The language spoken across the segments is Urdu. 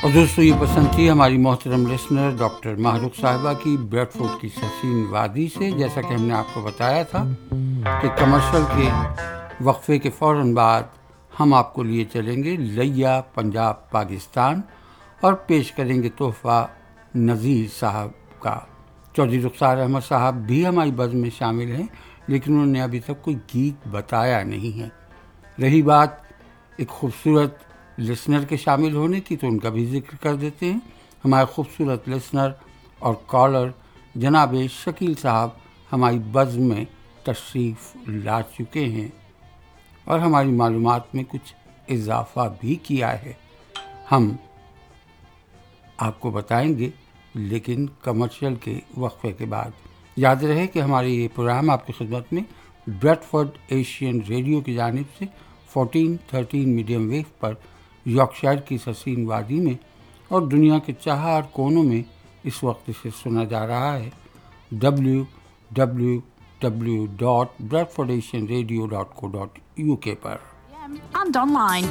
اور دوستو یہ پسند تھی ہماری محترم لسنر ڈاکٹر ماہرخ صاحبہ کی بریڈ فورڈ کی حسین وادی سے. جیسا کہ ہم نے آپ کو بتایا تھا کہ کمرشل کے وقفے کے فوراً بعد ہم آپ کو لیے چلیں گے لیا پنجاب پاکستان اور پیش کریں گے تحفہ نذیر صاحب کا. چودھری رخسار احمد صاحب بھی ہماری بزم میں شامل ہیں لیکن انہوں نے ابھی تک کوئی گیت بتایا نہیں ہے. رہی بات ایک خوبصورت لسنر کے شامل ہونے کی تو ان کا بھی ذکر کر دیتے ہیں. ہمارے خوبصورت لسنر اور کالر جناب شکیل صاحب ہماری بزم میں تشریف لا چکے ہیں اور ہماری معلومات میں کچھ اضافہ بھی کیا ہے. ہم آپ کو بتائیں گے لیکن کمرشل کے وقفے کے بعد. یاد رہے کہ ہمارے یہ پروگرام آپ کی خدمت میں بریڈ فورڈ ایشین ریڈیو کی جانب سے 1413 میڈیم ویو پر یارکشائر کی حسین وادی میں اور دنیا کے 4 کونوں میں اس وقت اسے سنا جا رہا ہے. www.bradfordasianradio.co.uk per and online.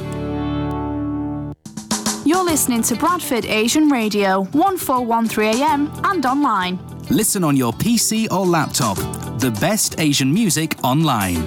You're listening to Bradford Asian Radio, 1413 AM and online. Listen on your PC or laptop. The best Asian music online.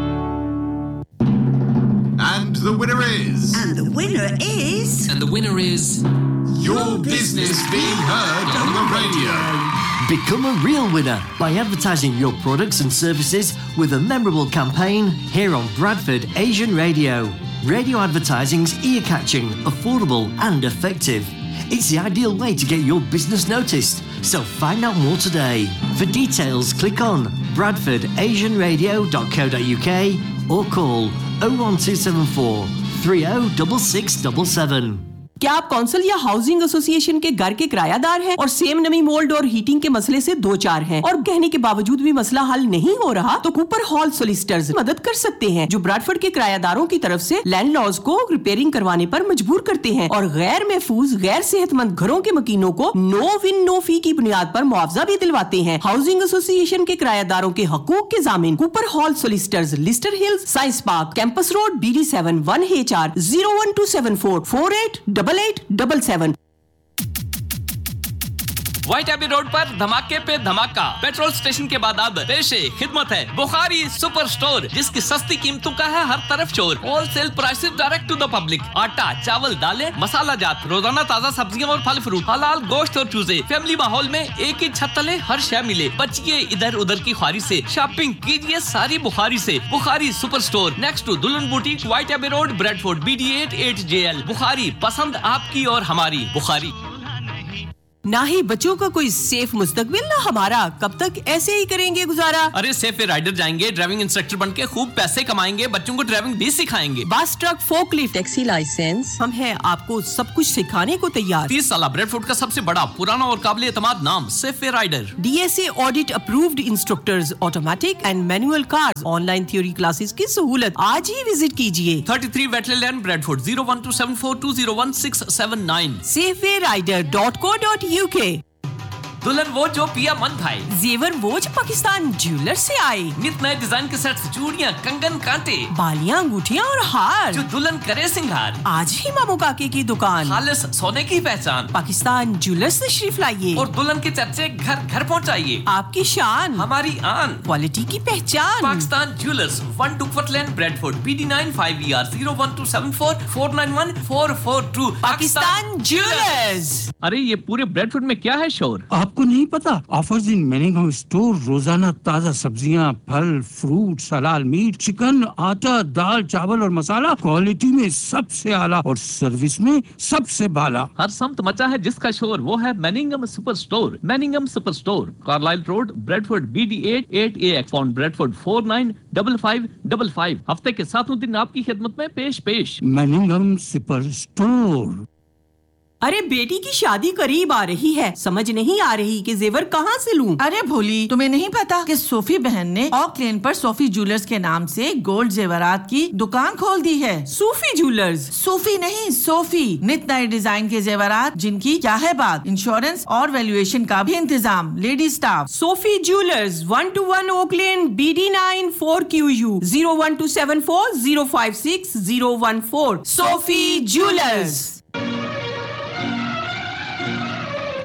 And the winner is... And the winner is... And the winner is... Your business being heard on the radio. Become a real winner by advertising your products and services with a memorable campaign here on Bradford Asian Radio. Radio advertising's ear-catching, affordable and effective. It's the ideal way to get your business noticed. So find out more today. For details, click on bradfordasianradio.co.uk or call 01274 306677. کیا آپ کونسل یا ہاؤسنگ ایسوسی ایشن کے گھر کے کرایہ دار ہیں اور سیم نمی مولڈ اور ہیٹنگ کے مسئلے سے 2-4 ہیں اور کہنے کے باوجود بھی مسئلہ حل نہیں ہو رہا؟ تو کوپر ہال سولیسٹرز مدد کر سکتے ہیں جو براڈفورڈ کے کرایہ داروں کی طرف سے لینڈ لارڈز کو ریپیئرنگ کروانے پر مجبور کرتے ہیں اور غیر محفوظ غیر صحت مند گھروں کے مکینوں کو نو ون نو فی کی بنیاد پر معاوضہ بھی دلواتے ہیں. ہاؤسنگ ایسوسی ایشن کے کرایہ داروں کے حقوق کے ضامن Cooper hall سولیسٹرز، lustre Hills, science park, campus road, BD7 1HR 01274 488877. White Abbey road پر دھماکے پہ دھماکہ پیٹرول سٹیشن کے بعد اب پیش خدمت ہے بخاری سپر سٹور جس کی سستی قیمتوں کا ہے ہر طرف شور. Whole cell prices direct to the public. آٹا، چاول، دالیں، مسالہ جات، روزانہ تازہ سبزیاں اور پھل فروٹ، حلال گوشت اور چوزے. فیملی ماحول میں ایک ہی چھت تلے ہر شے ملے. بچیے ادھر ادھر کی خواری سے، شاپنگ کیجیے ساری بخاری سے. بخاری سپر سٹور نیکسٹ ٹو دلہن boutique, white Abbey road, bread Ford, BD8 8JL. بخاری پسند آپ کی اور ہماری. بخاری. نہ ہی بچوں کا کوئی سیف مستقبل نہ ہمارا. کب تک ایسے ہی کریں گے گزارا؟ ارے سیف رائڈر جائیں گے، ڈرائیونگ انسٹرکٹر بن کے خوب پیسے کمائیں گے، بچوں کو ڈرائیونگ بھی سکھائیں گے. بس، truck, fork lift, taxi licence, ہم ہیں آپ کو سب کچھ سکھانے کو تیار. 30 سالہ بریڈ فورڈ کا سب سے بڑا، پرانا اور قابل اعتماد نام safe rider. DSA audit approved instructors, automatic and Manuel cars, on line theory classes کی سہولت. آج ہی وزٹ کیجیے. 33 ویٹلے لین، بریڈ فورڈ 01274 201679. safewayrider.co.uk. دلہن وہ جو پیا من بھائی، زیور وہ جو پاکستان جیولر سے آئے. نت نئے ڈیزائن کے سیٹس، چوڑیاں، کنگن، کانٹے، بالیاں، انگوٹھیاں اور ہار جو دلہن کرے سنگھار. آج ہی مامو کاکے کی دکان، خالص سونے کی پہچان، پاکستان جیولر سے تشریف لائیے اور دلہن کے چرچے گھر گھر پہنچائیے. آپ کی شان، ہماری آن، کوالٹی کی پہچان. پاکستان جیولرز، 1 ڈوکفٹ لین، bread Ford, BD9 5ER 01274 491 442. Pakistan jewellers. ارے یہ پورے بریڈ فورڈ میں کیا ہے شور؟ آپ کو نہیں پتا؟ آفرز ان میننگم اسٹور، روزانہ تازہ سبزیاں، پھل، فروٹ، حلال میٹ، چکن، آٹا، دال، چاول اور مسالہ، کوالٹی میں سب سے اعلیٰ اور سروس میں سب سے بالا. ہر سمت مچا ہے جس کا شور، وہ ہے میننگم super store. میننگم super store, Carlyle road, bread Ford, BD8 8AX، phone bread Ford 495555. ہفتے کے 7 دن آپ کی خدمت میں پیش. میننگم سپر اسٹور. ارے بیٹی کی شادی قریب آ رہی ہے، سمجھ نہیں آ رہی کہ زیور کہاں سے لوں. ارے بھولی، تمہیں نہیں پتا کہ صوفی بہن نے اوک لین پر صوفی جیولرز کے نام سے گولڈ زیورات کی دکان کھول دی ہے. صوفی جیولرز؟ صوفی نہیں، صوفی. نت نئے ڈیزائن کے زیورات جن کی کیا ہے بات، انشورنس اور ویلیویشن کا بھی انتظام، لیڈی سٹاف. صوفی جیولرز، 121 اوک لین، BD9 4QU 01274 056 014. صوفی جیولرز.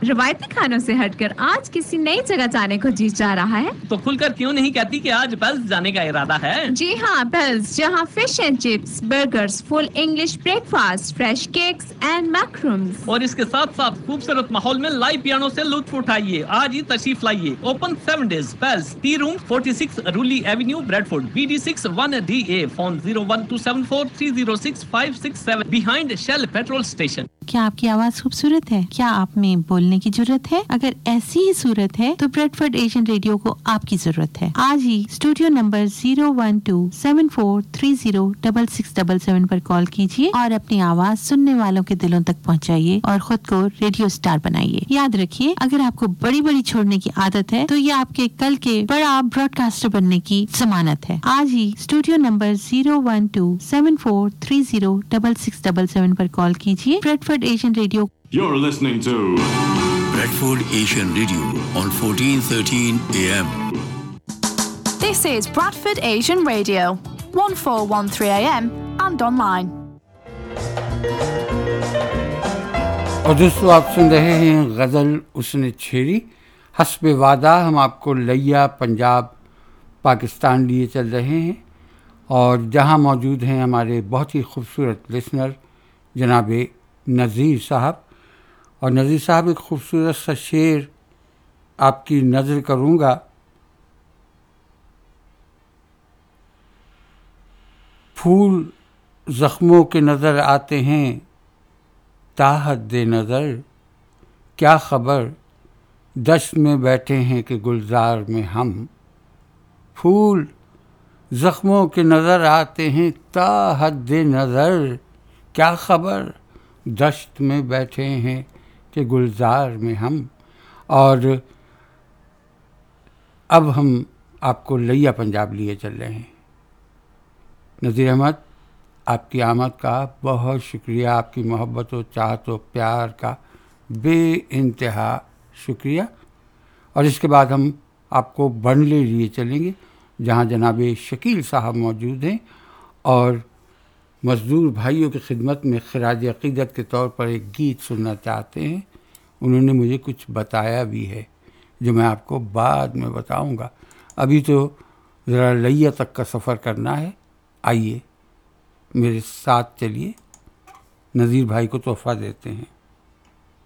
रवायती खानों से हटकर आज किसी नई जगह जाने को जी चाह रहा है तो खुलकर क्यों नहीं कहती कि आज पेल्स जाने का इरादा है? जी हाँ, पेल्स, जहाँ fish and chips, burgers, full English breakfast, fresh cakes and मैक्रूम्स और इसके साथ साथ खूबसूरत माहौल में लाइव पियानो से लुत्फ उठाइए। आज ही तशरीफ लाइए। Open 7 days। Pails, T room 46 रूली Avenue, Bradford, BD6 1DA। Phone 01274306567 behind shell petrol station. क्या आपकी आवाज खूबसूरत है? क्या आप में बोलने की जरूरत है? अगर ऐसी ही सूरत है तो ब्रेडफोर्ड एशियन रेडियो को आपकी जरूरत है। आज ही स्टूडियो नंबर 01274306677 पर कॉल कीजिए और अपनी आवाज सुनने वालों के दिलों तक पहुंचाइए और खुद को रेडियो स्टार बनाइए। याद रखिए, अगर आपको बड़ी बड़ी छोड़ने की आदत है तो ये आपके कल के बड़ा ब्रॉडकास्टर बनने की जमानत है। आज ही स्टूडियो नंबर 01274306677 पर कॉल कीजिए। Bradford Asian Radio. You're listening to Bradford Asian Radio on 1413 AM. This is Bradford Asian Radio, 1413 AM and online. और दोस्तों, आप सुन रहे हैं गज़ल उसने छेड़ी। हस्ब वादा हम आपको लैया पंजाब पाकिस्तान लिए चल रहे हैं और जहां मौजूद हैं हमारे बहुत ही खूबसूरत लिसनर जनाब नज़ीर साहब। और नज़ीर साहब, एक खूबसूरत सा शेर आपकी नज़र करूँगा। फूल ज़ख्मों के नज़र आते हैं ताहद नज़र, क्या ख़बर दश्त में बैठे हैं कि गुलजार में हम। फूल ज़ख्मों के नज़र आते हैं ताहद नज़र, क्या ख़बर दश्त में बैठे हैं कि गुलजार में हम। और अब हम आपको लैया पंजाब लिए चल रहे हैं। नज़ीर अहमद, आपकी आमद का बहुत शुक्रिया, आपकी मोहब्बत और चाहत और प्यार का बेइंतहा शुक्रिया। और इसके बाद हम आपको बर्नले लिए चलेंगे जहां जनाब शकील साहब मौजूद हैं और मज़दूर भाइयों की खिदमत में खिराज अक़ीदत के तौर पर एक गीत सुनना चाहते हैं। उन्होंने मुझे कुछ बताया भी है जो मैं आपको बाद में बताऊंगा। अभी तो ज़रा लैया तक का सफ़र करना है। आइए मेरे साथ चलिए, नज़ीर भाई को तोहफ़ा देते हैं।